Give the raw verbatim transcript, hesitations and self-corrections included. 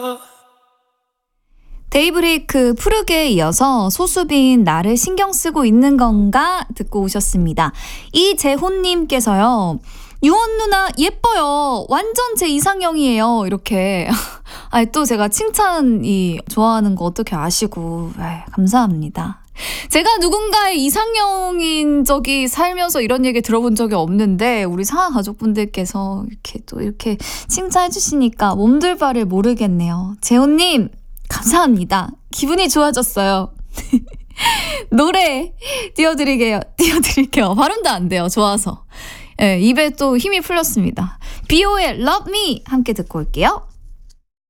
데이브레이크 푸르게에 이어서 소수빈 나를 신경 쓰고 있는 건가 듣고 오셨습니다. 이재훈님께서요. 유원 누나 예뻐요. 완전 제 이상형이에요. 이렇게. 아니 또 제가 칭찬이 좋아하는 거 어떻게 아시고. 에이, 감사합니다. 제가 누군가의 이상형인 적이 살면서 이런 얘기 들어본 적이 없는데 우리 상하 가족분들께서 이렇게 또 이렇게 칭찬해 주시니까 몸둘 바를 모르겠네요. 재훈님 감사합니다. 기분이 좋아졌어요. 노래 띄워드릴게요. 띄워드릴게요. 발음도 안 돼요. 좋아서. 네, 입에 또 힘이 풀렸습니다. 비오의 Love Me 함께 듣고 올게요.